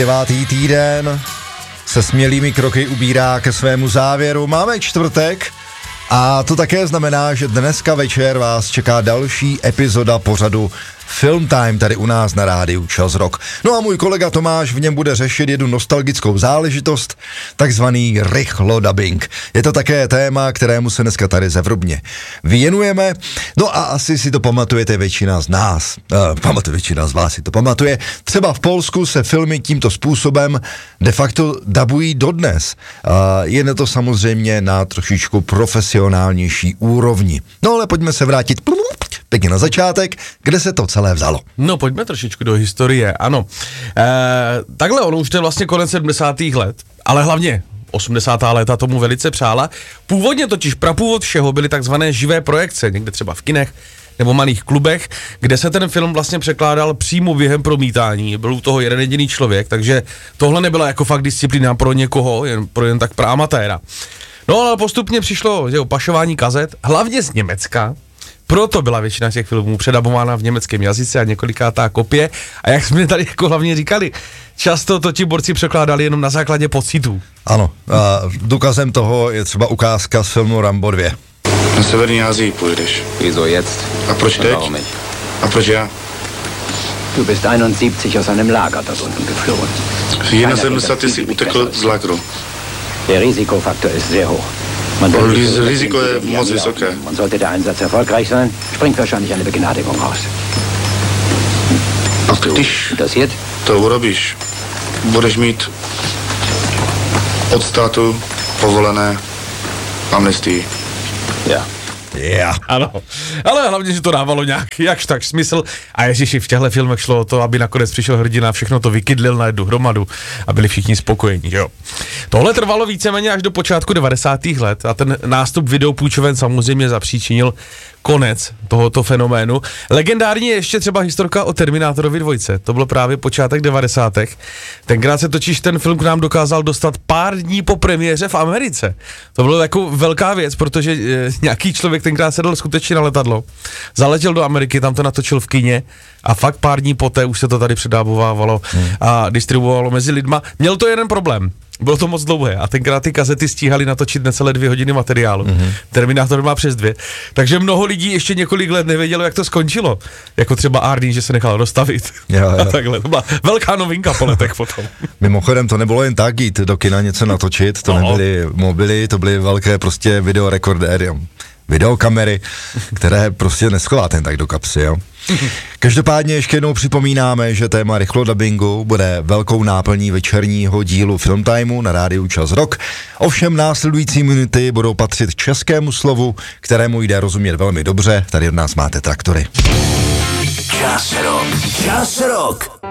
9. týden se smělými kroky ubírá ke svému závěru. Máme čtvrtek a to také znamená, že dneska večer vás čeká další epizoda pořadu Film Time tady u nás na rádiu Čas Rock. No a můj kolega Tomáš v něm bude řešit jednu nostalgickou záležitost, takzvaný rychlodubbing. Je to také téma, kterému se dneska tady zevrubně věnujeme. No a asi si to pamatujete většina z nás. Většina z vás si to pamatuje. Třeba v Polsku se filmy tímto způsobem de facto dabují dodnes. Je to samozřejmě na trošičku profesionálnější úrovni. No ale pojďme se vrátit pěkně na začátek, kde se to celé vzalo. No, pojďme trošičku do historie, ano. Takhle, ono už to je vlastně konec 70. let, ale hlavně 80. léta tomu velice přála. Původně totiž prapůvod všeho byly takzvané živé projekce, někde třeba v kinech nebo malých klubech, kde se ten film vlastně překládal přímo během promítání. Byl u toho jeden jediný člověk, takže tohle nebyla jako fakt disciplína pro někoho, jen tak pro amatéra. No ale postupně přišlo pašování kazet, hlavně z Německa. Proto byla většina těch filmů předabována v německém jazyce a několikátá kopie. A jak jsme tady jako hlavně říkali, často to ti borci překládali jenom na základě pocitů. Ano, a důkazem toho je třeba ukázka z filmu Rambo 2. Na Severní Asii půjdeš. Wieso jetzt? A proč teď? A proč já? Du bist 71 aus einem Lager dort unten geflohen. V 71 jsi utekl z lagru. Der Risikofaktor ist sehr hoch. Riziko je moc vysoké. Und sollte der Einsatz erfolgreich sein, springt wahrscheinlich eine Begnadigung raus. A když to urobíš, budeš mít od státu povolené amnestii. Ja. Yeah. Ano, ale hlavně, že to dávalo nějak jakž tak smysl a ježiši, v těchto filmech šlo o to, aby nakonec přišel hrdina a všechno to vykydlil na jednu hromadu a byli všichni spokojení, jo. Tohle trvalo víceméně až do počátku 90. let a ten nástup videopůjčoven samozřejmě zapříčinil konec tohoto fenoménu. Legendární je ještě třeba historka o Terminátorovi 2. To bylo právě počátek 90. Tenkrát se totiž ten film k nám dokázal dostat pár dní po premiéře v Americe. To bylo jako velká věc, protože nějaký člověk tenkrát sedl skutečně na letadlo, zaletěl do Ameriky, tam to natočil v kině a fakt pár dní poté už se to tady předávovalo a distribuovalo mezi lidma. Měl to jeden problém. Bylo to moc dlouhé a tenkrát ty kazety stíhaly natočit necelé 2 hodiny materiálu. Terminátor má přes 2. Takže mnoho lidí ještě několik let nevědělo, jak to skončilo. Jako třeba Arnie, že se nechal dostavit. Jo. A takhle. To byla velká novinka po letech potom. Mimochodem, to nebylo jen tak jít do kina něco natočit, to nebyly mobily, to byly velké prostě videorekordéry, videokamery, které prostě neschováte jen tak do kapsy, jo. Každopádně ještě jednou připomínáme, že téma rychlodubbingu bude velkou náplní večerního dílu Film Timeu na rádiu Čas Rock. Ovšem následující minuty budou patřit českému slovu, kterému jde rozumět velmi dobře. Tady od nás máte Traktory. Čas Rock. Čas Rock.